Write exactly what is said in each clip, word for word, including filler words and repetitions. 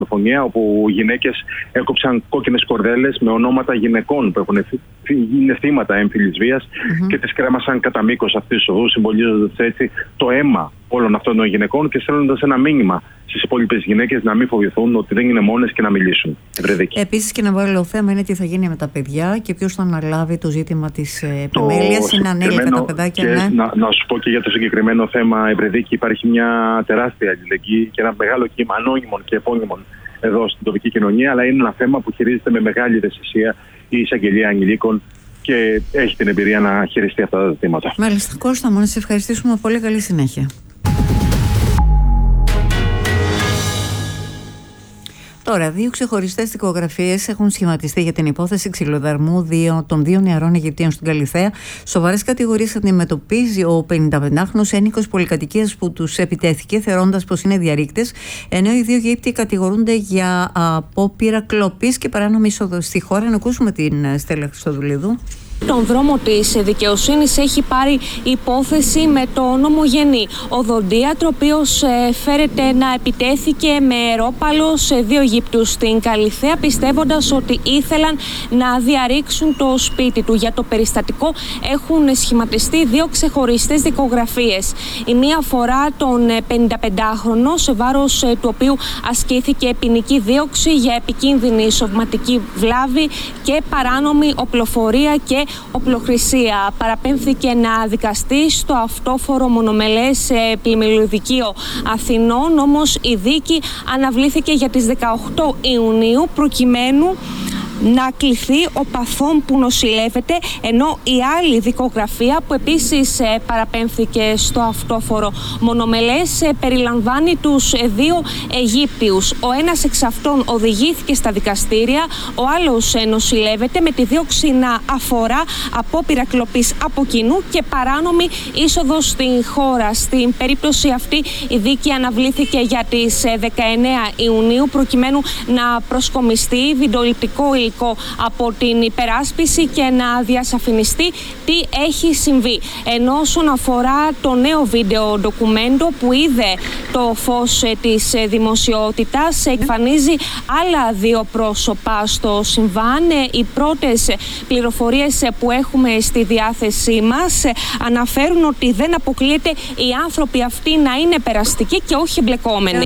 δολοφονία, όπου γυναίκες έκοψαν κόκκινες κορδέλες με ονόματα γυναικών που έχουν είναι θύματα έμφυλης βίας mm-hmm. και τις κρέμασαν κατά μήκος αυτής της οδού, συμβολίζοντας έτσι το αίμα όλων αυτών των γυναικών και στέλνοντας ένα μήνυμα στις υπόλοιπες γυναίκες να μην φοβηθούν, ότι δεν είναι μόνες και να μιλήσουν. Επίσης, και ένα άλλο θέμα είναι τι θα γίνει με τα παιδιά και ποιος θα αναλάβει το ζήτημα της επιμέλειας. Είναι ανέλικα τα παιδάκια, ναι. Να, να σου πω και για το συγκεκριμένο θέμα, Ευρεδίκη, υπάρχει μια τεράστια αλληλεγγύη και ένα μεγάλο κύμα ανώνυμων και επώνυμων εδώ στην τοπική κοινωνία, αλλά είναι ένα θέμα που χειρίζεται με μεγάλη ευαισθησία η εισαγγελία ανηλίκων και έχει την εμπειρία να χειριστεί αυτά τα ζητήματα. Μάλιστα, Κώστα, μόνο σε ευχαριστήσουμε πολύ. Καλή συνέχεια. Τώρα, δύο ξεχωριστές δικογραφίες έχουν σχηματιστεί για την υπόθεση ξυλοδαρμού δύο, των δύο νεαρών Αιγυπτίων στην Καλιθέα. Σοβαρές κατηγορίες αντιμετωπίζει ο πενηνταπεντάχρονος ένοικος πολυκατοικίας που τους επιτέθηκε, θεωρώντας πως είναι διαρρήκτες, ενώ οι δύο Αιγύπτιοι κατηγορούνται για απόπειρα κλοπής και παράνομη είσοδο στη χώρα. Να ακούσουμε την Στέλλα Χριστοδουλίδου. Τον δρόμο της δικαιοσύνης έχει πάρει υπόθεση με τον ομογενή οδοντίατρο, ο οποίος φέρεται να επιτέθηκε με αερόπαλο σε δύο Αιγύπτιους στην Καλιθέα, πιστεύοντας ότι ήθελαν να διαρρήξουν το σπίτι του. Για το περιστατικό έχουν σχηματιστεί δύο ξεχωριστές δικογραφίες. Η μία αφορά τον πενηνταπεντάχρονο, σε βάρος του οποίου ασκήθηκε ποινική δίωξη για επικίνδυνη σωματική βλάβη και παράνομη οπλοφορία και οπλοχρησία. Παραπέμφθηκε να δικαστεί στο αυτόφορο μονομελές πλημμυροδικείο Αθηνών, όμως η δίκη αναβλήθηκε για τις δεκαοκτώ Ιουνίου προκειμένου να κληθεί ο παθών που νοσηλεύεται, ενώ η άλλη δικογραφία που επίσης παραπέμφθηκε στο αυτόφορο μονομελές περιλαμβάνει τους δύο Αιγύπτιους. Ο ένας εξ αυτών οδηγήθηκε στα δικαστήρια, ο άλλος νοσηλεύεται με τη δίωξη να αφορά απόπειρα κλοπής από κοινού και παράνομη είσοδο στην χώρα. Στην περίπτωση αυτή η δίκη αναβλήθηκε για τις δεκαεννέα Ιουνίου προκειμένου να προσκομιστεί βιντεοληπτικό υλικό από την υπεράσπιση και να διασαφινιστεί τι έχει συμβεί. Ενώ όσον αφορά το νέο βίντεο ντοκουμέντο που είδε το φως της δημοσιότητας, εμφανίζει άλλα δύο πρόσωπα στο συμβάν. Οι πρώτες πληροφορίες που έχουμε στη διάθεσή μας αναφέρουν ότι δεν αποκλείεται οι άνθρωποι αυτοί να είναι περαστικοί και όχι εμπλεκόμενοι.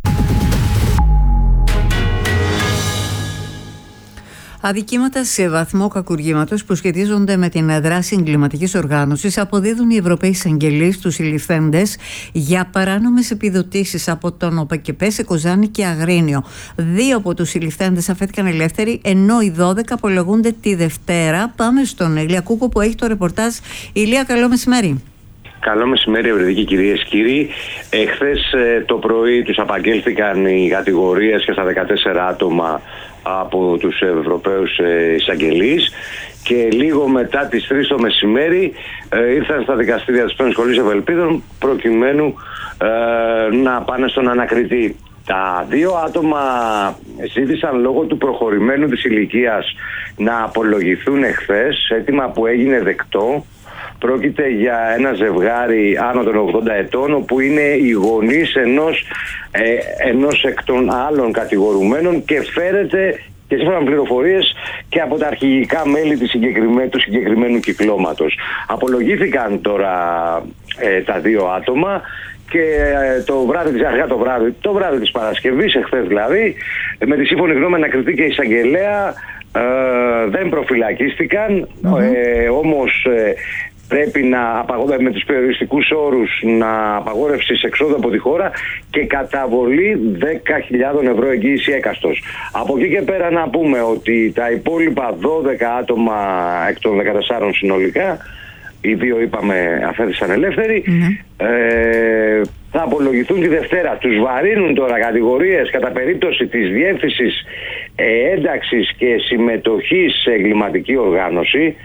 Αδικήματα σε βαθμό κακουργήματος που σχετίζονται με την δράση εγκληματικής οργάνωσης αποδίδουν οι Ευρωπαίοι εισαγγελείς στους συλληφθέντες για παράνομες επιδοτήσεις από τον ΟΠΕΚΕΠΕ σε Κοζάνη και Αγρίνιο. Δύο από τους συλληφθέντες αφέθηκαν ελεύθεροι, ενώ οι δώδεκα απολογούνται τη Δευτέρα. Πάμε στον Ηλία Κούκο που έχει το ρεπορτάζ. Ηλία, καλό μεσημέρι. Καλό μεσημέρι, Ευρεδίκη, κυρίες και κύριοι. Εχθές ε, το πρωί τους απαγγέλθηκαν οι κατηγορίες και στα δεκατέσσερα άτομα από τους Ευρωπαίους εισαγγελείς και λίγο μετά τις τρεις το μεσημέρι ε, ήρθαν στα δικαστήρια της Πέμπτης Σχολής Ευελπίδων προκειμένου ε, να πάνε στον ανακριτή. Τα δύο άτομα ζήτησαν λόγω του προχωρημένου της ηλικίας να απολογηθούν εχθές, αίτημα που έγινε δεκτό. Πρόκειται για ένα ζευγάρι άνω των ογδόντα ετών, όπου είναι οι γονείς ενός, ε, ενός εκ των άλλων κατηγορουμένων και φέρεται και σύμφωνα με πληροφορίες και από τα αρχηγικά μέλη του συγκεκριμένου, του συγκεκριμένου κυκλώματος. Απολογήθηκαν τώρα ε, τα δύο άτομα και ε, το βράδυ της, αργά το βράδυ, το βράδυ της Παρασκευής, εχθές δηλαδή, με τη σύμφωνη γνώμη ανακριτή και εισαγγελέα ε, δεν προφυλακίστηκαν, mm-hmm. ε, όμως ε, πρέπει να απαγορεύσει με τους περιοριστικούς όρους να απαγόρευση εξόδου από τη χώρα και καταβολή δέκα χιλιάδες ευρώ εγγύηση έκαστος. Από εκεί και πέρα να πούμε ότι τα υπόλοιπα δώδεκα άτομα εκ των δεκατεσσάρων συνολικά, οι δύο είπαμε αφέθησαν ελεύθεροι, mm-hmm. ε, θα απολογηθούν τη Δευτέρα. Τους βαρύνουν τώρα κατηγορίες κατά περίπτωση της διεύθυνσης ε, ένταξης και συμμετοχής σε εγκληματική οργάνωση,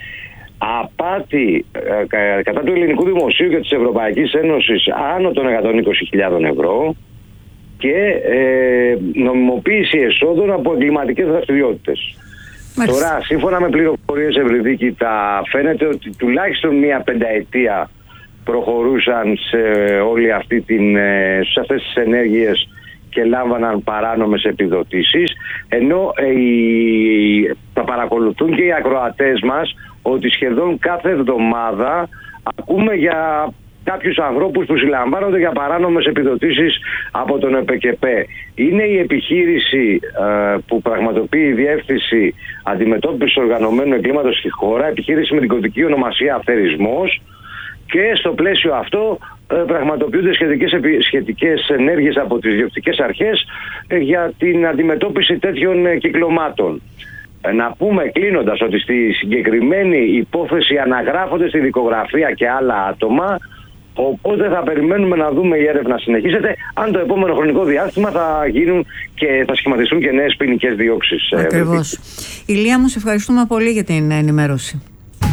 απάτη ε, κατά του ελληνικού δημοσίου και της Ευρωπαϊκής Ένωσης άνω των εκατόν είκοσι χιλιάδες ευρώ και ε, νομιμοποίηση εσόδων από εγκληματικές δραστηριότητες. Μάλιστα. Τώρα, σύμφωνα με πληροφορίες, Ευρυδίκη, τα φαίνεται ότι τουλάχιστον μία πενταετία προχωρούσαν σε όλη αυτή την, σε αυτές τις ενέργειες και λάμβαναν παράνομες επιδοτήσεις, ενώ ε, οι, θα παρακολουθούν και οι ακροατές μας ότι σχεδόν κάθε εβδομάδα ακούμε για κάποιους ανθρώπους που συλλαμβάνονται για παράνομες επιδοτήσεις από τον ΕΠΕΚΕΠΕ. Είναι η επιχείρηση ε, που πραγματοποιεί η Διεύθυνση Αντιμετώπισης Οργανωμένου Εγκλήματος στη χώρα, επιχείρηση με την κωδική ονομασία Αυθαιρισμός, και στο πλαίσιο αυτό ε, πραγματοποιούνται σχετικές, σχετικές ενέργειες από τις διοκτικές αρχές ε, για την αντιμετώπιση τέτοιων ε, κυκλωμάτων. Να πούμε κλείνοντας ότι στη συγκεκριμένη υπόθεση αναγράφονται στη δικογραφία και άλλα άτομα, οπότε θα περιμένουμε να δούμε η έρευνα συνεχίζεται. Αν το επόμενο χρονικό διάστημα θα γίνουν και θα σχηματιστούν και νέες ποινικές διώξεις. Ακριβώς. Ηλία μου, σε ευχαριστούμε πολύ για την ενημέρωση.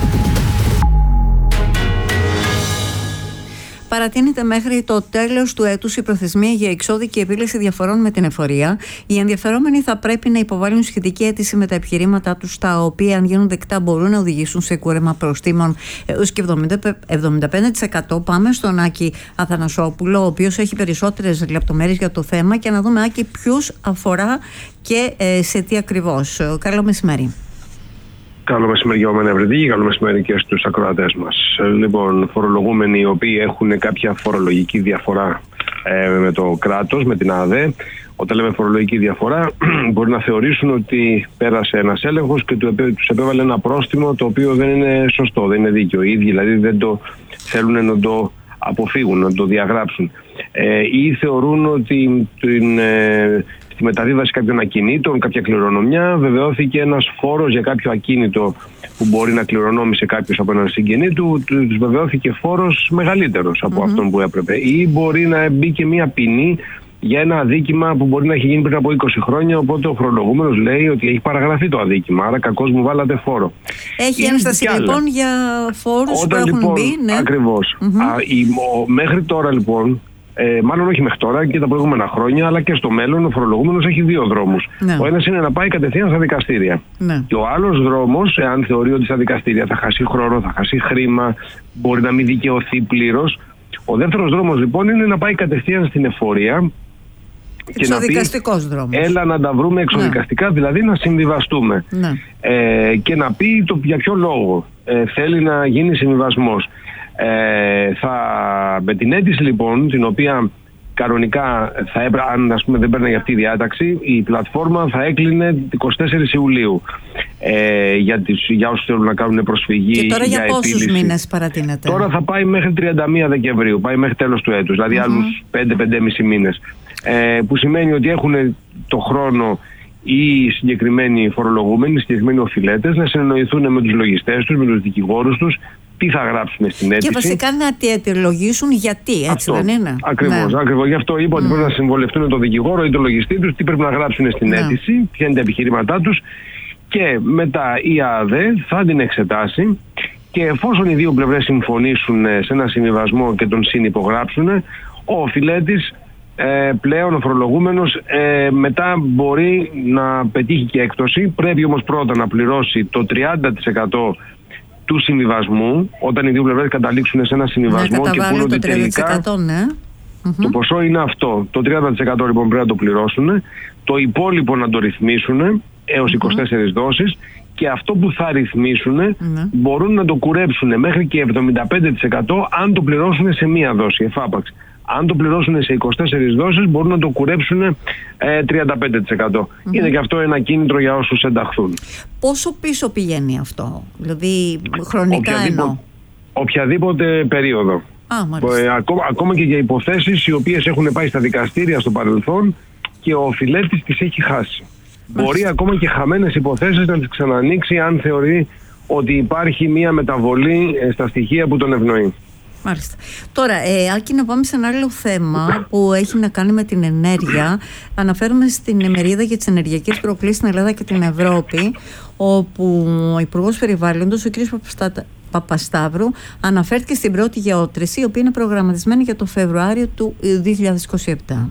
Παρατείνεται μέχρι το τέλος του έτους η προθεσμία για εξώδικη επίλυση διαφορών με την εφορία. Οι ενδιαφερόμενοι θα πρέπει να υποβάλουν σχετική αίτηση με τα επιχειρήματά τους, τα οποία, αν γίνουν δεκτά, μπορούν να οδηγήσουν σε κούρεμα προστίμων έως και εβδομήντα πέντε τοις εκατό. Πάμε στον Άκη Αθανασόπουλο, ο οποίος έχει περισσότερες λεπτομέρειες για το θέμα, και να δούμε, Άκη, ποιους αφορά και ε, σε τι ακριβώς. Καλό μεσημέρι. Καλό μεσημέρι, Γιώργο Ευρετή, καλό μεσημέρι και στους ακροατές μας. Λοιπόν, φορολογούμενοι οι οποίοι έχουν κάποια φορολογική διαφορά ε, με το κράτος, με την ΑΔΕ, όταν λέμε φορολογική διαφορά, μπορεί να θεωρήσουν ότι πέρασε ένας έλεγχος και τους επέβαλε ένα πρόστιμο το οποίο δεν είναι σωστό, δεν είναι δίκαιο. Οι ίδιοι δηλαδή δεν το θέλουν να το αποφύγουν, να το διαγράψουν. Ε, ή θεωρούν ότι την, ε, στη μεταβίβαση κάποιων ακινήτων, κάποια κληρονομιά, βεβαιώθηκε ένας φόρος για κάποιο ακίνητο που μπορεί να κληρονόμησε κάποιος από έναν συγγενή του, τους βεβαιώθηκε φόρος μεγαλύτερος από mm-hmm. αυτόν που έπρεπε. Ή μπορεί να μπει και μια ποινή για ένα αδίκημα που μπορεί να έχει γίνει πριν από είκοσι χρόνια, οπότε ο φορολογούμενος λέει ότι έχει παραγραφεί το αδίκημα, άρα κακώς μου βάλατε φόρο. Έχει ένσταση λοιπόν για φόρους Όταν, που έχουν λοιπόν, μπει, ναι. Ακριβώς. Mm-hmm. Α, η, ο, μέχρι τώρα λοιπόν, ε, μάλλον όχι μέχρι τώρα και τα προηγούμενα χρόνια, αλλά και στο μέλλον, ο φορολογούμενος έχει δύο δρόμους. Ναι. Ο ένας είναι να πάει κατευθείαν στα δικαστήρια. Ναι. Και ο άλλος δρόμος, εάν θεωρεί ότι στα δικαστήρια θα χάσει χρόνο, θα χάσει χρήμα, μπορεί να μην δικαιωθεί πλήρως. Ο δεύτερος δρόμος λοιπόν είναι να πάει κατευθείαν στην εφορία. Εξοδικαστικός δρόμος. Έλα να τα βρούμε εξοδικαστικά, ναι. δηλαδή να συμβιβαστούμε. Ναι. Ε, και να πει το, για ποιο λόγο ε, θέλει να γίνει συμβιβασμός. Ε, θα, με την αίτηση λοιπόν, την οποία κανονικά θα έπρεπε, αν ας πούμε δεν παίρνει αυτή η διάταξη, η πλατφόρμα θα έκλεινε εικοστή τέταρτη Ιουλίου ε, για, τις, για όσους θέλουν να κάνουν προσφυγή. Και τώρα για, για πόσους επίλυση. μήνες παρατείνεται? Τώρα θα πάει μέχρι τριάντα μία Δεκεμβρίου, πάει μέχρι τέλος του έτους, δηλαδή mm-hmm. άλλους πέντε με πέντε και μισό μήνες. Ε, που σημαίνει ότι έχουν το χρόνο οι συγκεκριμένοι φορολογούμενοι, οι συγκεκριμένοι οφειλέτες να συνεννοηθούν με τους λογιστές τους, με τους δικηγόρους τους, τι θα γράψουν στην αίτηση. Και βασικά να τη αιτιολογήσουν γιατί, έτσι αυτό, δεν είναι? Ακριβώς, ναι. ακριβώς. Γι' αυτό είπα mm. ότι πρέπει να συμβολευτούν τον δικηγόρο ή τον λογιστή τους, τι πρέπει να γράψουν στην ναι. αίτηση, ποια είναι τα επιχειρήματά τους, και μετά η ΑΔΕ θα την εξετάσει, και εφόσον οι δύο πλευρές συμφωνήσουν σε ένα συμβιβασμό και τον συνυπογράψουν, ο οφειλέτης Ε, πλέον ο φορολογούμενος ε, μετά μπορεί να πετύχει και έκπτωση. Πρέπει όμως πρώτα να πληρώσει το τριάντα τοις εκατό του συμβιβασμού, όταν οι δύο πλευρές καταλήξουν σε ένα συμβιβασμό ναι, και πούνε ότι τελικά ναι. το ποσό είναι αυτό. Το τριάντα τοις εκατό λοιπόν πρέπει να το πληρώσουν, το υπόλοιπο να το ρυθμίσουν έως είκοσι τέσσερις mm-hmm. δόσεις, και αυτό που θα ρυθμίσουν mm-hmm. μπορούν να το κουρέψουν μέχρι και εβδομήντα πέντε τοις εκατό αν το πληρώσουν σε μία δόση εφάπαξ. Αν το πληρώσουν σε είκοσι τέσσερις δόσεις μπορούν να το κουρέψουν ε, τριάντα πέντε τοις εκατό. Mm-hmm. Είναι και αυτό ένα κίνητρο για όσους ενταχθούν. Πόσο πίσω πηγαίνει αυτό, δηλαδή χρονικά οποιαδήποτε, εννοώ? Οποιαδήποτε περίοδο. Α, ε, ακόμα, ακόμα και για υποθέσεις οι οποίες έχουν πάει στα δικαστήρια στο παρελθόν και ο οφειλέτης τις έχει χάσει. Μάλιστα. Μπορεί ακόμα και χαμένες υποθέσεις να τις ξανανοίξει αν θεωρεί ότι υπάρχει μία μεταβολή ε, στα στοιχεία που τον ευνοεί. Μάλιστα. Τώρα, ε, Άκη, να πάμε σε ένα άλλο θέμα που έχει να κάνει με την ενέργεια. Αναφέρομαι στην ημερίδα για τις ενεργειακές προκλήσεις στην Ελλάδα και την Ευρώπη, όπου ο Υπουργός Περιβάλλοντος, ο κ. Παπασταύρου, αναφέρθηκε στην πρώτη γεώτρηση, η οποία είναι προγραμματισμένη για το Φεβρουάριο του δύο χιλιάδες είκοσι επτά.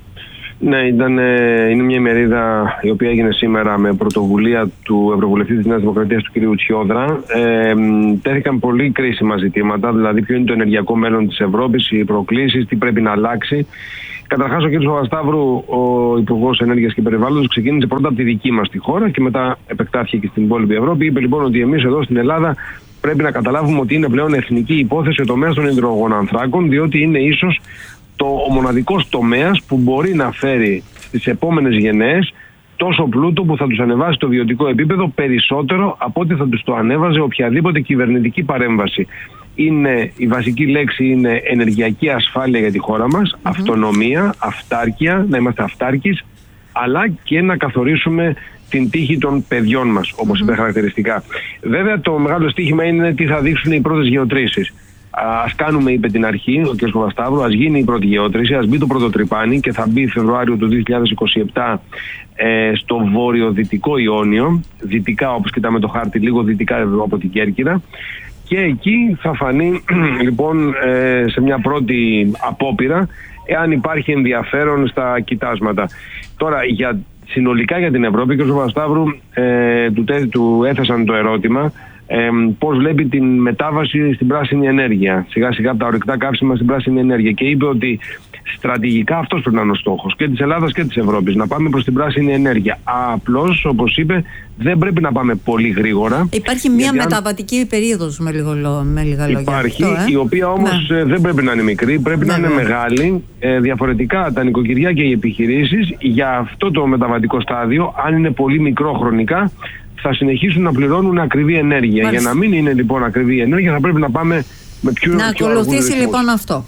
Ναι, ήταν, είναι μια ημερίδα η οποία έγινε σήμερα με πρωτοβουλία του Ευρωβουλευτή της Νέας Δημοκρατίας, του κ. Τσιόδρα. Ε, τέθηκαν πολύ κρίσιμα ζητήματα, δηλαδή ποιο είναι το ενεργειακό μέλλον της Ευρώπης, οι προκλήσεις, τι πρέπει να αλλάξει. Καταρχάς, ο κ. Παπασταύρου, ο Υπουργός Ενέργειας και Περιβάλλοντος, ξεκίνησε πρώτα από τη δική μας τη χώρα και μετά επεκτάθηκε και στην υπόλοιπη Ευρώπη. Είπε λοιπόν ότι εμείς εδώ στην Ελλάδα πρέπει να καταλάβουμε ότι είναι πλέον εθνική υπόθεση ο τομέας των υδρογονανθράκων, διότι είναι ίσως το, ο μοναδικός τομέας που μπορεί να φέρει στις επόμενες γενναίες τόσο πλούτο που θα τους ανεβάσει το βιωτικό επίπεδο περισσότερο από ό,τι θα τους το ανέβαζε οποιαδήποτε κυβερνητική παρέμβαση. Είναι, η βασική λέξη είναι ενεργειακή ασφάλεια για τη χώρα μας, mm-hmm. αυτονομία, αυτάρκεια, να είμαστε αυτάρκεις, αλλά και να καθορίσουμε την τύχη των παιδιών μας, όπως mm-hmm. είπε χαρακτηριστικά. Βέβαια, το μεγάλο στοίχημα είναι τι θα δείξουν οι πρώτες γεωτρήσεις. Ας κάνουμε, είπε την αρχή ο κ. Παπασταύρου, ας γίνει η πρώτη γεώτρηση, ας μπει το πρώτο τρυπάνι και θα μπει Φεβρουάριο του δύο χιλιάδες είκοσι επτά ε, στο βόρειο-δυτικό Ιόνιο, δυτικά όπως κοιτάμε το χάρτη, λίγο δυτικά από την Κέρκυρα. Και εκεί θα φανεί λοιπόν ε, σε μια πρώτη απόπειρα εάν υπάρχει ενδιαφέρον στα κοιτάσματα. Τώρα, για, συνολικά για την Ευρώπη, και ο Παπασταύρου ε, του, του έθεσαν το ερώτημα ε, πώς βλέπει την μετάβαση στην πράσινη ενέργεια, σιγά σιγά από τα ορυκτά καύσιμα στην πράσινη ενέργεια, και είπε ότι στρατηγικά αυτός πρέπει να είναι ο στόχος και της Ελλάδας και της Ευρώπης, να πάμε προς την πράσινη ενέργεια. Απλώς, όπως είπε, δεν πρέπει να πάμε πολύ γρήγορα. Υπάρχει μια αν... μεταβατική περίοδος με, λίγο, με λίγα λόγια. Υπάρχει, αυτό, ε? η οποία όμως ναι. δεν πρέπει να είναι μικρή, πρέπει ναι, να είναι ναι. μεγάλη. Ε, διαφορετικά τα νοικοκυριά και οι επιχειρήσεις για αυτό το μεταβατικό στάδιο, αν είναι πολύ μικρό χρονικά, θα συνεχίσουν να πληρώνουν ακριβή ενέργεια. Μάλιστα. Για να μην είναι λοιπόν ακριβή ενέργεια, θα πρέπει να πάμε με πιο Να πιο ακολουθήσει λοιπόν αυτό.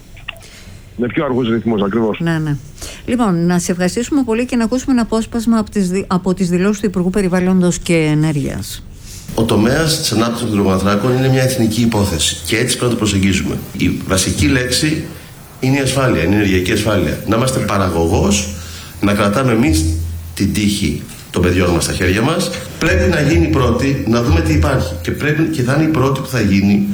Με πιο αργούς ρυθμούς, ακριβώς. Ναι, ναι. Λοιπόν, να σε ευχαριστήσουμε πολύ και να ακούσουμε ένα απόσπασμα από τις, από τις δηλώσεις του Υπουργού Περιβάλλοντος και Ενέργειας. Ο τομέας της ανάπτυξης των υδρογονανθράκων είναι μια εθνική υπόθεση και έτσι πρέπει να το προσεγγίζουμε. Η βασική λέξη είναι η ασφάλεια, είναι η ενεργειακή ασφάλεια. Να είμαστε παραγωγός, να κρατάμε εμείς την τύχη των παιδιών μας στα χέρια μας. Πρέπει να γίνει πρώτη, να δούμε τι υπάρχει. Και, πρέπει, και θα είναι η πρώτη που θα γίνει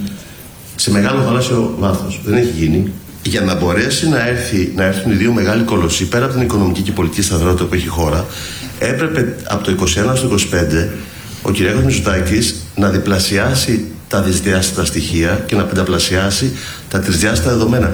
σε μεγάλο θαλάσσιο βάθος. Δεν έχει γίνει. Για να μπορέσει να, έρθει, να έρθουν οι δύο μεγάλοι κολοσσοί, πέρα από την οικονομική και πολιτική σταθερότητα που έχει η χώρα, έπρεπε από το είκοσι ένα στο είκοσι πέντε ο κ. Μητσοτάκης να διπλασιάσει τα δυσδιάστατα στοιχεία και να πενταπλασιάσει τα τρισδιάστατα δεδομένα.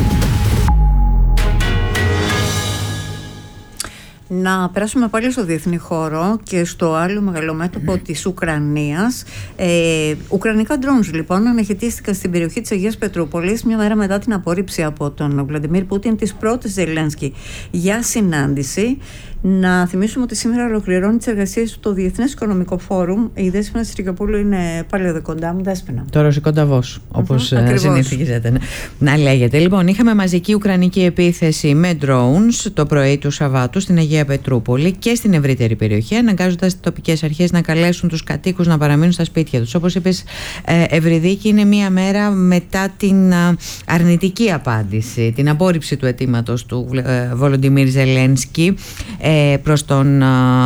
Να περάσουμε πάλι στο διεθνή χώρο και στο άλλο μεγαλομέτωπο της Ουκρανίας. Ε, ουκρανικά drones λοιπόν αναχαιτίστηκαν στην περιοχή της Αγίας Πετρούπολης μια μέρα μετά την απόρριψη από τον Βλαντιμίρ Πούτιν της πρώτης Ζελένσκι για συνάντηση. Να θυμίσουμε ότι σήμερα ολοκληρώνει τις εργασίες του το Διεθνές Οικονομικό Φόρουμ. Η Δέσποινα Συρικοπούλου είναι πάλι εδώ κοντά μου. Δέσποινα. Το ρωσικό Νταβός, όπως uh-huh, συνηθίζεται να λέγεται. Λοιπόν, είχαμε μαζική ουκρανική επίθεση με drones το πρωί του Σαββάτου στην Αγία Πετρούπολη και στην ευρύτερη περιοχή, αναγκάζοντας τις τοπικές αρχές να καλέσουν τους κατοίκους να παραμείνουν στα σπίτια τους. Όπως είπες, Ευρυδίκη, είναι μία μέρα μετά την αρνητική απάντηση, την απόρριψη του αιτήματος του Βολοντιμίρ Ζελένσκι προς τον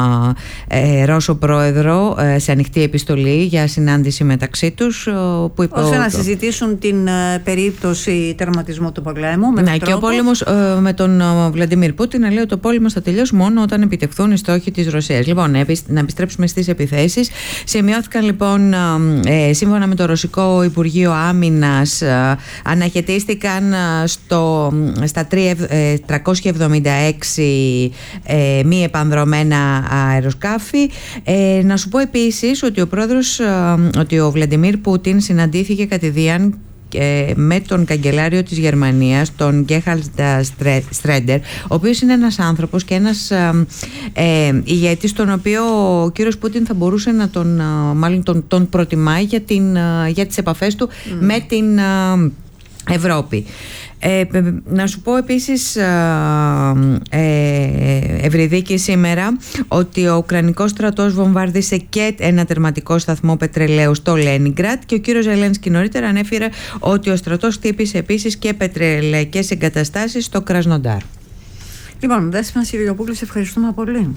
ε, Ρώσο πρόεδρο ε, σε ανοιχτή επιστολή για συνάντηση μεταξύ τους που είπε, ώστε να συζητήσουν την ε, περίπτωση τερματισμού του πολέμου με ναι, και ο πόλεμος ε, με τον Βλαντιμίρ Πούτιν να λέει ότι ο πόλεμος θα τελειώσει μόνο όταν επιτευχθούν οι στόχοι της Ρωσίας. Λοιπόν, να επιστρέψουμε στις επιθέσεις. Σημειώθηκαν λοιπόν ε, σύμφωνα με το Ρωσικό Υπουργείο Άμυνας ε, αναχαιτίστηκαν στο, στα τριακόσια εβδομήντα έξι ε, μη επανδρωμένα αεροσκάφη. Ε, να σου πω επίσης ότι ο πρόεδρος, ότι ο Βλαντιμίρ Πούτιν συναντήθηκε κατηδίαν με τον καγκελάριο της Γερμανίας, τον Γκέρχαρντ Στρέντερ, ο οποίος είναι ένας άνθρωπος και ένας ε, ηγέτης, τον οποίο ο κύριος Πούτιν θα μπορούσε να τον, μάλλον τον, τον προτιμάει για, την, για τις επαφές του mm. με την Ευρώπη. Ε, να σου πω επίσης ε, Ευρυδίκη σήμερα ότι ο Ουκρανικός στρατός βομβάρδισε και ένα τερματικό σταθμό πετρελαίου στο Λένιγκραντ και ο κύριος Ζελένσκι νωρίτερα ανέφερε ότι ο στρατός χτύπησε επίσης και πετρελαϊκές εγκαταστάσεις στο Κρασνοντάρ. Λοιπόν, Δέσποινα Συρικοπούλου, σε ευχαριστούμε πολύ.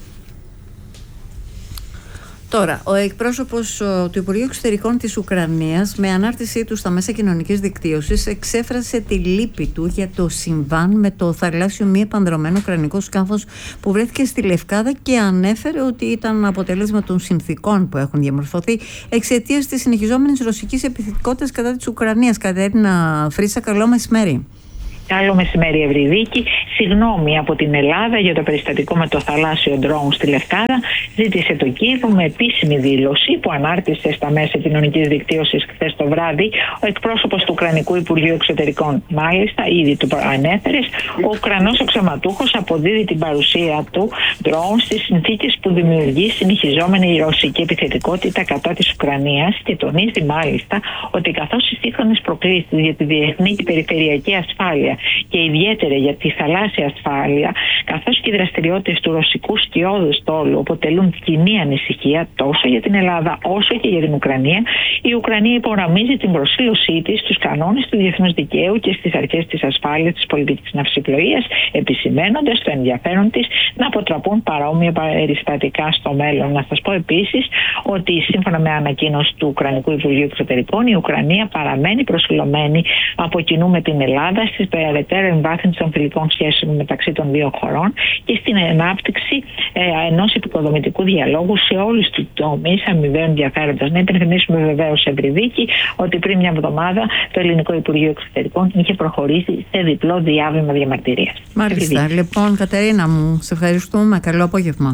Τώρα, ο εκπρόσωπος του Υπουργείου Εξωτερικών της Ουκρανίας, με ανάρτησή του στα μέσα κοινωνικής δικτύωσης, εξέφρασε τη λύπη του για το συμβάν με το θαλάσσιο μη επανδρωμένο ουκρανικό σκάφος που βρέθηκε στη Λευκάδα και ανέφερε ότι ήταν αποτέλεσμα των συνθήκων που έχουν διαμορφωθεί εξαιτίας της συνεχιζόμενης ρωσικής επιθετικότητας κατά της Ουκρανίας. Κατερίνα Φρίτσα, καλό μεσημέρι. Καλό μεσημέρι, Ευρυδίκη. Συγγνώμη από την Ελλάδα για το περιστατικό με το θαλάσσιο ντρόουν στη Λευκάδα. Ζήτησε το Κίεβο με επίσημη δήλωση που ανάρτησε στα μέσα κοινωνικής δικτύωσης χθες το βράδυ ο εκπρόσωπος του Ουκρανικού Υπουργείου Εξωτερικών. Μάλιστα, ήδη του ανέφερες, ο Ουκρανός αξιωματούχος αποδίδει την παρουσία του ντρόουν στις συνθήκες που δημιουργεί συνεχιζόμενη η ρωσική επιθετικότητα κατά της Ουκρανίας και τονίζει μάλιστα ότι καθώς οι σύγχρονες προκλήσεις για τη διεθνή και περιφερειακή ασφάλεια και ιδιαίτερα για τη θαλάσσια ασφάλεια, καθώς και οι δραστηριότητες του ρωσικού σκιώδους στόλου αποτελούν κοινή ανησυχία τόσο για την Ελλάδα όσο και για την Ουκρανία, η Ουκρανία υπογραμμίζει την προσήλωσή της στους κανόνες του διεθνούς δικαίου και στις αρχές της ασφάλειας της πολιτικής ναυσιπλοείας, επισημαίνοντας το ενδιαφέρον της να αποτραπούν παρόμοια περιστατικά στο μέλλον. Να σας πω επίσης ότι σύμφωνα με ανακοίνωση του Ουκρανικού Υπουργείου Εξωτερικών, η Ουκρανία παραμένει προσιλωμένη από κοινού με την Ελλάδα στις περαιτέρω εμβάθυνση των φιλικών σχέσεων μεταξύ των δύο χωρών και στην ανάπτυξη ε, ενός επικοδομητικού διαλόγου σε όλους τους τομείς αμοιβαίου ενδιαφέροντος. Να υπενθυμίσουμε βεβαίως, Ευρυδίκη, ότι πριν μια εβδομάδα το Ελληνικό Υπουργείο Εξωτερικών είχε προχωρήσει σε διπλό διάβημα διαμαρτυρίας. Μάλιστα. Ευρυδίκη. Λοιπόν, Κατερίνα μου, σε ευχαριστούμε. Καλό απόγευμα.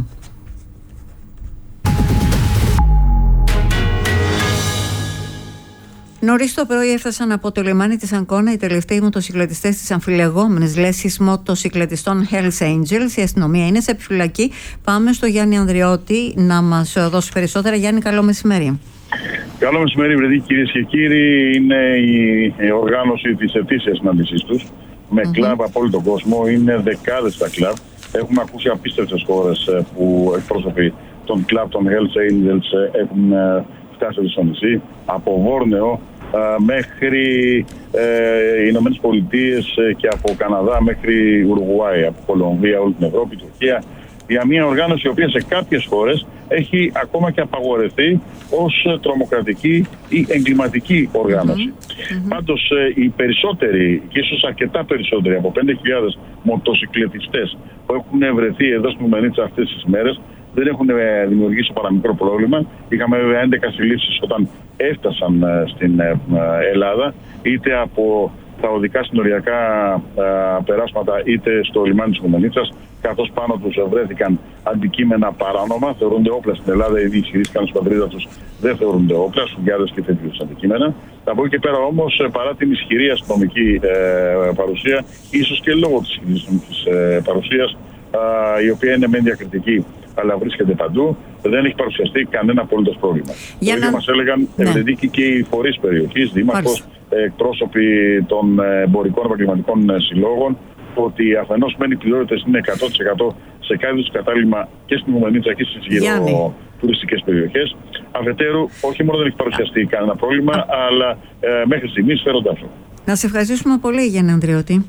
Νωρίς το πρωί έφτασαν από το λιμάνι της Αγκώνα οι τελευταίοι μοτοσυκλετιστές της αμφιλεγόμενης λέσχης μοτοσυκλετιστών Hells Angels. Η αστυνομία είναι σε επιφυλακή. Πάμε στο Γιάννη Ανδριώτη να μας δώσει περισσότερα. Γιάννη, καλό μεσημέρι. Καλό μεσημέρι, βρεδί, κυρίες και κύριοι. Είναι η οργάνωση της ετήσιας συνάντησής τους με mm-hmm. κλαμπ από όλο τον κόσμο. Είναι δεκάδες τα κλαμπ. Έχουμε ακούσει απίστευτες χώρες που εκπρόσωποι των κλαμπ των Hells Angels έχουν φτάσει στο νησί. Από Βόρνεο μέχρι ε, οι Ηνωμένες Πολιτείες και από Καναδά μέχρι Ουρουγουάη, από Κολομβία, όλη την Ευρώπη, Τουρκία. Για μια οργάνωση η οποία σε κάποιες χώρες έχει ακόμα και απαγορευτεί ως τρομοκρατική ή εγκληματική οργάνωση. Mm-hmm. Πάντως οι περισσότεροι, και ίσως αρκετά περισσότεροι, από πέντε χιλιάδες μοτοσυκλετιστές που έχουν βρεθεί εδώ στην Ουμενίτσα αυτές τις μέρες, δεν έχουν δημιουργήσει παραμικρό πρόβλημα. Είχαμε βέβαια έντεκα συλλήψεις όταν έφτασαν στην Ελλάδα, είτε από τα οδικά συνοριακά περάσματα, είτε στο λιμάνι της Ουμενίτσας, καθώς πάνω τους βρέθηκαν αντικείμενα παράνομα, θεωρούνται όπλα στην Ελλάδα, ήδη ισχυρίστηκαν στην πατρίδα τους, δεν θεωρούνται όπλα, σουγγιάδες και τέτοιους αντικείμενα. Από εκεί και πέρα όμως, παρά την ισχυρή αστυνομική ε, παρουσία, ίσως και λόγω της ισχυρής αστυνομικής ε, παρουσίας, ε, η οποία είναι μεν διακριτική, αλλά βρίσκεται παντού, δεν έχει παρουσιαστεί κανένα απολύτως πρόβλημα. Για το ίδιο να... μας έλεγαν ναι. Ευρυδίκη και οι φορείς περιοχής, δήμαρχος, εκπρόσωποι των εμπορικών επαγγελματικών συλλόγων, ότι αφενός μεν οι πληρότητες είναι εκατό τοις εκατό σε κάθε τους κατάλημα και στην Ουμενίτσα και στις γύρω τουριστικές περιοχές. Αφετέρου, όχι μόνο δεν έχει παρουσιαστεί κανένα πρόβλημα, Α. αλλά ε, μέχρι στιγμής φέρονται αυτό. Να σε ευχαριστήσουμε πολύ, Γιάννη Ανδριώτη.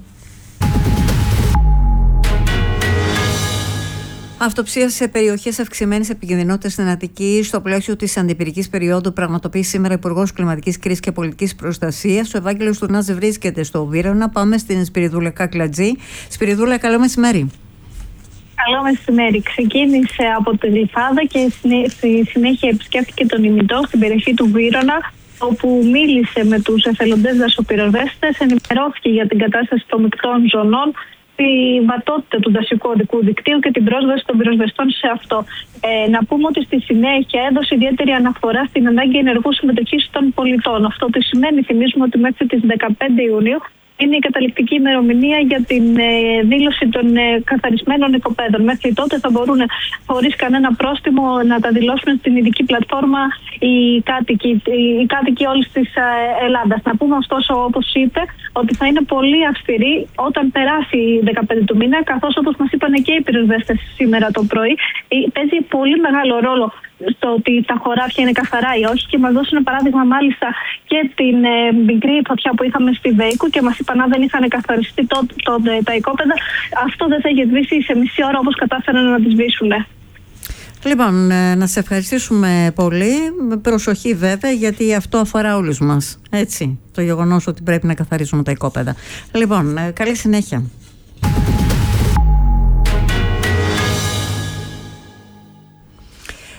Αυτοψία σε περιοχές αυξημένης επικινδυνότητας στην Αττική στο πλαίσιο της αντιπυρικής περίοδου πραγματοποιεί σήμερα ο Υπουργός Κλιματικής Κρίσης και Πολιτικής Προστασίας. Ο Ευάγγελος Τουρνάς βρίσκεται στο Βύρωνα. Πάμε στην Σπυριδούλα Κακλατζή. Σπυριδούλα, καλό μεσημέρι. Καλό μεσημέρι. Ξεκίνησε από τη Γλυφάδα και στη συνέχεια επισκέφθηκε τον Ημιτό στην περιοχή του Βύρωνα, όπου μίλησε με τους εθελοντές δασοπυροσβέστες, ενημερώθηκε για την κατάσταση των μεικτών ζωνών, τη βατότητα του δασικού οδικού δικτύου και την πρόσβαση των πυροσβεστών σε αυτό. Ε, να πούμε ότι στη συνέχεια έδωσε ιδιαίτερη αναφορά στην ανάγκη ενεργού συμμετοχής των πολιτών. Αυτό τι σημαίνει, θυμίζουμε ότι μέχρι τις δεκαπέντε Ιουνίου είναι η καταληκτική ημερομηνία για την ε, δήλωση των ε, καθαρισμένων οικοπαίδων. Μέχρι τότε θα μπορούν χωρίς κανένα πρόστιμο να τα δηλώσουν στην ειδική πλατφόρμα οι κάτοικοι, οι κάτοικοι όλης της ε, Ελλάδας. Να πούμε ωστόσο, όπως είπε, ότι θα είναι πολύ αυστηρή όταν περάσει η δεκαπέντε του μήνα, καθώς όπως μας είπαν και οι πυροσβέστες σήμερα το πρωί, παίζει πολύ μεγάλο ρόλο στο ότι τα χωράφια είναι καθαρά ή όχι, και μας δώσουν ένα παράδειγμα μάλιστα και την ε, μικρή φωτιά που είχαμε στη Βέικο και μας είπαν αν δεν είχαν καθαριστεί τότε το, το, τα οικόπεδα, αυτό δεν θα είχε σβήσει σε μισή ώρα όπως κατάφεραν να τη σβήσουν. Λοιπόν, να σε ευχαριστήσουμε πολύ. Προσοχή βέβαια, γιατί αυτό αφορά όλους μας. Έτσι, το γεγονός ότι πρέπει να καθαρίσουμε τα οικόπεδα. Λοιπόν, καλή συνέχεια.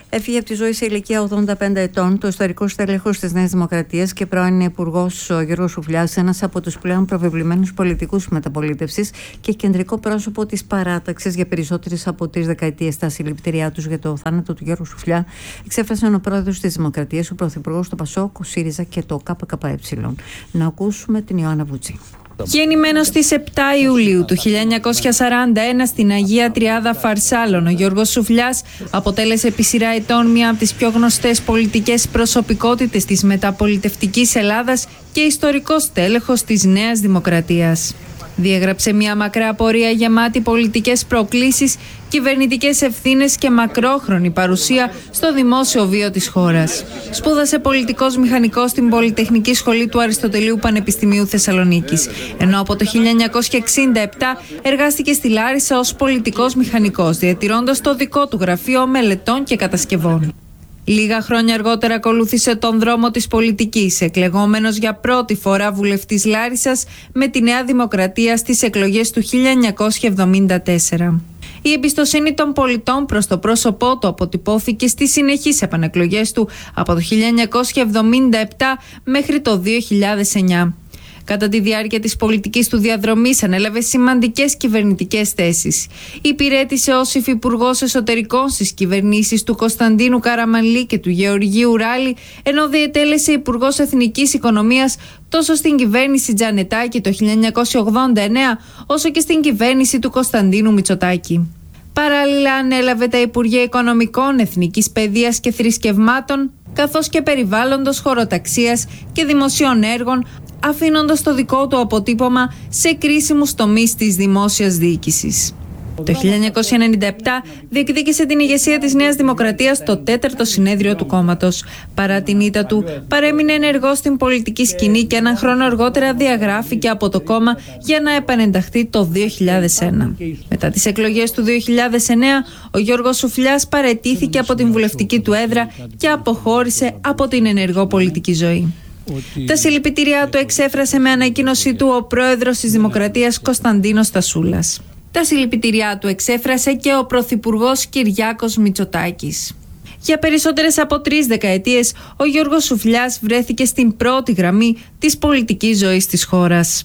Έφυγε από τη ζωή σε ηλικία ογδόντα πέντε ετών το ιστορικό στέλεχος της Νέας Δημοκρατίας και πρώην υπουργός ο Γιώργος Σουφλιάς, ένας από τους πλέον προβεβλημένους πολιτικούς μεταπολίτευσης και κεντρικό πρόσωπο της παράταξης για περισσότερες από τρεις δεκαετίες. Τα συλληπιτήριά τους για το θάνατο του Γιώργου Σουφλιά εξέφρασαν ο πρόεδρος της Δημοκρατίας, ο πρωθυπουργός του ΠΑΣΟΚ, ο ΣΥΡΙΖΑ και το ΚΚΕ. Να ακούσουμε την Ιωάννα Βούτση. Γεννημένος στις επτά Ιουλίου του χίλια εννιακόσια σαράντα ένα στην Αγία Τριάδα Φαρσάλων, ο Γιώργος Σουφλιάς αποτέλεσε επί σειρά ετών μία από τις πιο γνωστές πολιτικές προσωπικότητες της μεταπολιτευτικής Ελλάδας και ιστορικός τέλεχος της Νέας Δημοκρατίας. Διέγραψε μια μακρά πορεία γεμάτη πολιτικές προκλήσεις, κυβερνητικές ευθύνες και μακρόχρονη παρουσία στο δημόσιο βίο της χώρας. Σπούδασε πολιτικός μηχανικός στην Πολυτεχνική Σχολή του Αριστοτελείου Πανεπιστημίου Θεσσαλονίκης, ενώ από το χίλια εννιακόσια εξήντα επτά εργάστηκε στη Λάρισα ως πολιτικός μηχανικός, διατηρώντας το δικό του γραφείο μελετών και κατασκευών. Λίγα χρόνια αργότερα ακολούθησε τον δρόμο της πολιτικής, εκλεγόμενος για πρώτη φορά βουλευτής Λάρισσας με τη Νέα Δημοκρατία στις εκλογές του χίλια εννιακόσια εβδομήντα τέσσερα. Η εμπιστοσύνη των πολιτών προς το πρόσωπό του αποτυπώθηκε στις συνεχείς επανεκλογές του από το χίλια εννιακόσια εβδομήντα επτά μέχρι το δύο χιλιάδες εννιά. Κατά τη διάρκεια της πολιτικής του διαδρομής ανέλαβε σημαντικές κυβερνητικές θέσεις. Υπηρέτησε ως υφυπουργός εσωτερικών στις κυβερνήσεις του Κωνσταντίνου Καραμανλή και του Γεωργίου Ράλη, ενώ διετέλεσε υπουργός εθνικής οικονομίας τόσο στην κυβέρνηση Τζανετάκη το χίλια εννιακόσια ογδόντα εννέα, όσο και στην κυβέρνηση του Κωνσταντίνου Μητσοτάκη. Παράλληλα ανέλαβε τα Υπουργεία Οικονομικών, Εθνικής Παιδείας και Θρησκευμάτων, καθώς και Περιβάλλοντος, Χωροταξίας και Δημοσίων Έργων, αφήνοντας το δικό του αποτύπωμα σε κρίσιμους τομείς της δημόσιας διοίκησης. Το χίλια εννιακόσια ενενήντα επτά διεκδίκησε την ηγεσία της Νέας Δημοκρατίας στο τέταρτο συνέδριο του κόμματος. Παρά την ήττα του, παρέμεινε ενεργός στην πολιτική σκηνή και έναν χρόνο αργότερα διαγράφηκε από το κόμμα για να επανενταχθεί το δύο χιλιάδες ένα. Μετά τις εκλογές του δύο χιλιάδες εννέα, ο Γιώργος Σουφλιάς παραιτήθηκε από την βουλευτική του έδρα και αποχώρησε από την ενεργό πολιτική ζωή. Τα συλληπιτήριά του εξέφρασε με ανακοίνωσή του ο πρόεδρος της Δημοκρατίας Κωνσταντίνος Στασούλας. Τα συλληπιτήριά του εξέφρασε και ο πρωθυπουργός Κυριάκος Μητσοτάκης. Για περισσότερες από τρεις δεκαετίες, ο Γιώργος Σουφλιάς βρέθηκε στην πρώτη γραμμή της πολιτικής ζωής της χώρας.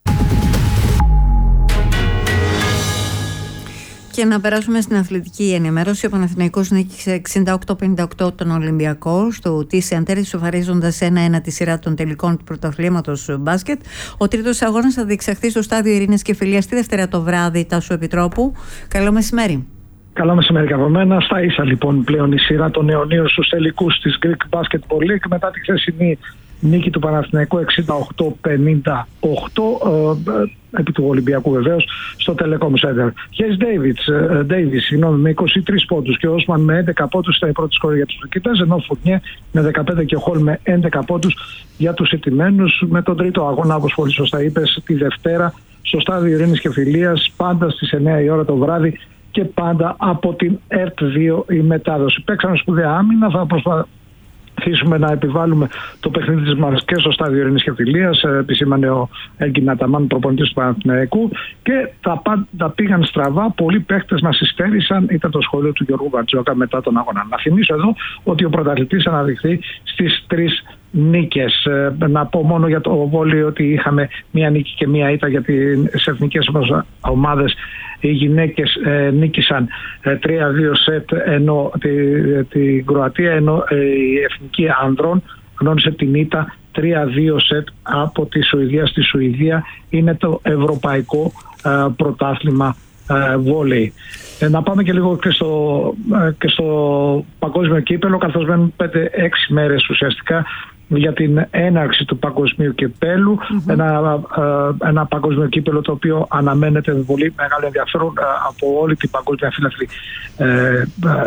Και να περάσουμε στην αθλητική ενημέρωση. Ο Παναθηναϊκός νίκησε εξήντα οκτώ πενήντα οκτώ τον Ολυμπιακό στο Τίσι Αντέρη, σοφαρίζοντας ένα ένα τη σειρά των τελικών του πρωταθλήματος μπάσκετ. Ο τρίτος αγώνας θα διεξαχθεί στο Στάδιο Ειρήνης και Φιλίας τη Δευτέρα το βράδυ. Τάσου Επιτρόπου, καλό μεσημέρι. Καλό μεσημέρι από μένα. Στα ίσα λοιπόν πλέον η σειρά των αιωνίων στους τελικούς της Greek Basketball League μετά τη χθεσινή νίκη του Παναθηναϊκού εξήντα οκτώ πενήντα οκτώ ε, επί του Ολυμπιακού βεβαίως στο Telecom Center. Χέις Ντέιβις συγγνώμη, με είκοσι τρεις πόντους και ο Όσμαν με έντεκα πόντους ήταν η πρώτη σκόρη για τους Τουρκίτες, ενώ ο Φουρνιέ με δεκαπέντε και ο Χολ με έντεκα πόντους για τους ηττημένους, με τον τρίτο αγώνα, όπως πολύ σωστά είπες, τη Δευτέρα στο Στάδιο Ειρήνης και Φιλίας, πάντα στις εννιά η ώρα το βράδυ και πάντα από την ΕΡΤ δύο η μετάδοση. Παίξαμε σπουδαία άμυνα, θα προσπαθήσουμε να επιβάλλουμε το παιχνίδι της μας και στο Στάδιο Ειρήνης και Φιλίας, επισήμανε ο Έγκιν Αταμάν, προπονητής του Παναθηναϊκού, και τα πάντα πήγαν στραβά. Πολλοί παίχτες μας υστέρησαν, ήταν το σχόλιο του Γιώργου Βαρτζόκα μετά τον αγώνα. Να θυμίσω εδώ ότι ο πρωταθλητής αναδειχθεί στις τρεις νίκες. Να πω μόνο για το βόλεϊ ότι είχαμε μία νίκη και μία ήττα για τις εθνικές ομάδες. Οι γυναίκες ε, νίκησαν ε, τρία δύο σετ ενώ την τη Κροατία, ενώ ε, η εθνική ανδρών γνώρισε την ήττα τρία δύο σετ από τη Σουηδία στη Σουηδία. Είναι το ευρωπαϊκό ε, πρωτάθλημα ε, βόλεϊ. Ε, να πάμε και λίγο και στο, ε, και στο παγκόσμιο κύπελο, καθώς μένουν πέντε έξι μέρες ουσιαστικά για την έναρξη του παγκοσμίου κυπέλου. Mm-hmm. Ένα, ε, ένα παγκοσμίο κύπελο το οποίο αναμένεται με πολύ μεγάλο ενδιαφέρον ε, από όλη την παγκόσμια φίλαθλη ε, ε,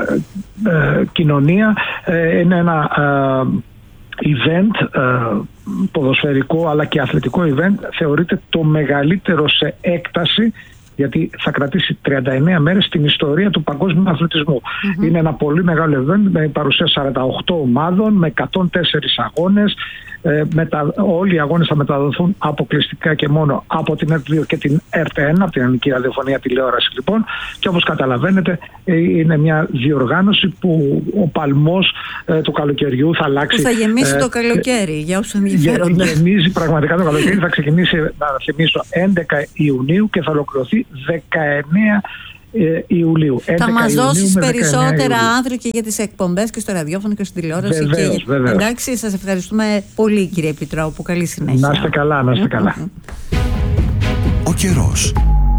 ε, κοινωνία. Ε, είναι ένα ε, event ε, ποδοσφαιρικό αλλά και αθλητικό event. Θεωρείται το μεγαλύτερο σε έκταση γιατί θα κρατήσει τριάντα εννέα μέρες στην ιστορία του παγκόσμιου αθλητισμού. Mm-hmm. Είναι ένα πολύ μεγάλο event με παρουσία σαράντα οκτώ ομάδων, με εκατόν τέσσερις αγώνες. Ε, μετα... Όλοι οι αγώνες θα μεταδοθούν αποκλειστικά και μόνο από την ΕΡΤ δύο και την ΕΡΤ ένα, από την Ελληνική Ραδιοφωνία Τηλεόραση λοιπόν. Και όπως καταλαβαίνετε, ε, είναι μια διοργάνωση που ο παλμός ε, του καλοκαιριού θα αλλάξει. Που θα γεμίσει ε, το καλοκαίρι, ε, για όσους ενδιαφέρονται. Γεμίζει πραγματικά το καλοκαίρι. Θα ξεκινήσει, να θυμίσω, έντεκα Ιουνίου και θα ολοκληρωθεί δεκαεννέα Ιουλίου. Θα μας δώσεις περισσότερα αύριο και για τις εκπομπές και στο ραδιόφωνο και στην τηλεόραση. Βεβαίως, και... βεβαίως. Εντάξει, σας ευχαριστούμε πολύ, κύριε Επιτρόπου. Καλή συνέχεια. Να είστε καλά, να είστε καλά. Ο καιρός.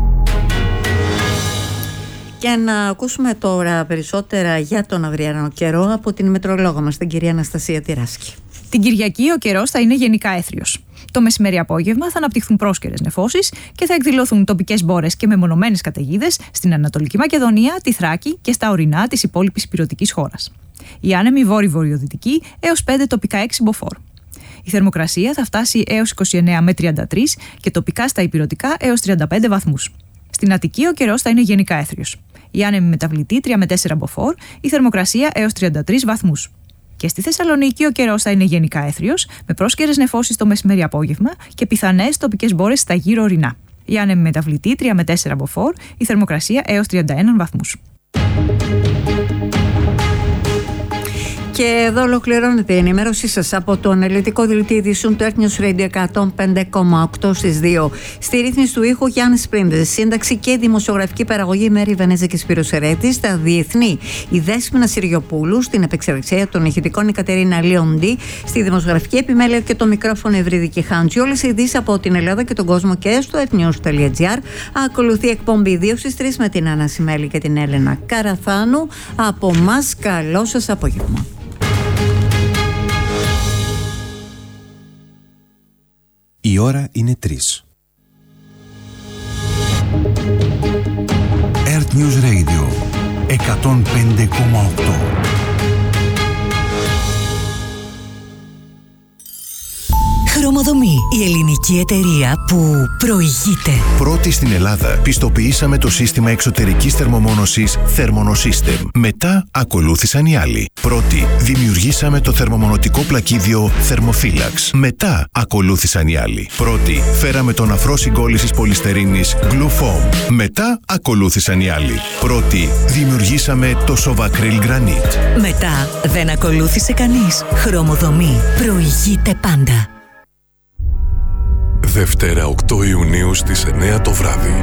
Και να ακούσουμε τώρα περισσότερα για τον αυριανό καιρό από την μετρολόγο μας, την κυρία Αναστασία Τυράσκη. Την Κυριακή ο καιρός θα είναι γενικά έθριος. Το μεσημέρι απόγευμα θα αναπτυχθούν πρόσκαιρες νεφώσεις και θα εκδηλωθούν τοπικές μπόρες και μεμονωμένες καταιγίδες στην Ανατολική Μακεδονία, τη Θράκη και στα ορεινά της υπόλοιπης ηπειρωτικής χώρας. Η άνεμη βόρειο-βορειοδυτική έως πέντε, τοπικά έξι μποφόρ. Η θερμοκρασία θα φτάσει έως είκοσι εννέα με τριάντα τρία και τοπικά στα ηπειρωτικά έως τριάντα πέντε βαθμούς. Στην Αττική ο καιρός θα είναι γενικά έθριος. Η άνεμη μεταβλητή τρία με τέσσερα μποφόρ, η θερμοκρασία έως τριάντα τρεις βαθμούς. Και στη Θεσσαλονίκη ο καιρός θα είναι γενικά έθριος, με πρόσκαιρες νεφώσεις το μεσημέρι απόγευμα και πιθανές τοπικές μπόρες στα γύρω ορεινά. Η άνεμη μεταβλητή τρία με τέσσερα μποφόρ, η θερμοκρασία έως τριάντα ένα βαθμούς. Και εδώ ολοκληρώνεται η ενημέρωσή σας από το αναλυτικό δελτίο ειδήσεων του Earth News Radio εκατόν πέντε κόμμα οκτώ στις δύο. Στη ρύθμιση του ήχου Γιάννης Πρίντες, σύνταξη και δημοσιογραφική παραγωγή Μέρη Βενέζα και Σπύρος Ερέτης, στα διεθνή η Δέσποινα Συριοπούλου, στην επεξεργασία των ηχητικών η Κατερίνα Λιοντή, στη δημοσιογραφική επιμέλεια και το μικρόφωνο Ευρύδικη Χάντζη. Όλες οι ειδήσεις από την Ελλάδα και τον κόσμο και στο earthnews.gr. Ακολουθεί εκπομπή δύο στις τρεις με την Άννα Σιμέλη και την Έλενα Καραθάνου. Από μας καλό σας απόγευμα. Η ώρα είναι τρεις. Earth News Radio εκατόν πέντε κόμμα οκτώ. Χρωμοδομή, η ελληνική εταιρεία που προηγείται. Πρώτη στην Ελλάδα πιστοποιήσαμε το σύστημα εξωτερικής θερμομόνωσης Thermonosystem. Μετά ακολούθησαν οι άλλοι. Πρώτη δημιουργήσαμε το θερμομονωτικό πλακίδιο Thermophilax. Μετά ακολούθησαν οι άλλοι. Πρώτη φέραμε τον αφρό συγκόλλησης πολυστερίνης Glufoam. Μετά ακολούθησαν οι άλλοι. Πρώτη δημιουργήσαμε το Sovacryl Granite. Μετά δεν ακολούθησε κανείς. Χρωμοδομή προηγείται πάντα. Δευτέρα οκτώ Ιουνίου στις εννέα το βράδυ.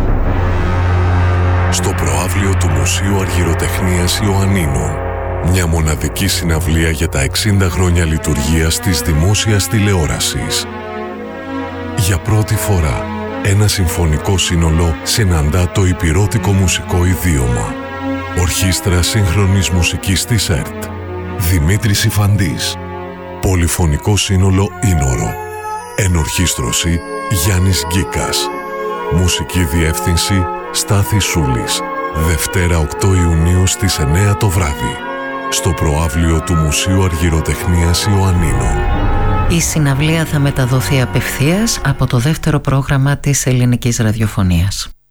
Στο προαύλιο του Μουσείου Αργυροτεχνίας Ιωαννίνων. Μια μοναδική συναυλία για τα εξήντα χρόνια λειτουργίας της δημόσιας τηλεόρασης. Για πρώτη φορά, ένα συμφωνικό σύνολο συναντά το ηπειρώτικο μουσικό ιδίωμα. Ορχήστρα σύγχρονης μουσικής της ΕΡΤ. Δημήτρης Ιφαντής. Πολυφωνικό σύνολο Ήνορο. Ενορχήστρωση Γιάννης Γκίκας. Μουσική διεύθυνση Στάθη Σούλης. Δευτέρα οκτώ Ιουνίου στις εννέα το βράδυ. Στο προαύλιο του Μουσείου Αργυροτεχνίας Ιωαννίνων. Η συναυλία θα μεταδοθεί απευθείας από το δεύτερο πρόγραμμα της ελληνικής ραδιοφωνίας.